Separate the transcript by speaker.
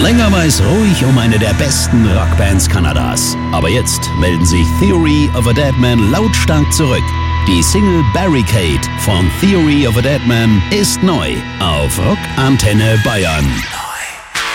Speaker 1: länger war es ruhig um eine der besten Rockbands Kanadas. Aber jetzt melden sich Theory of a Deadman lautstark zurück. Die Single Barricade von Theory of a Deadman ist neu auf Rock Antenne Bayern.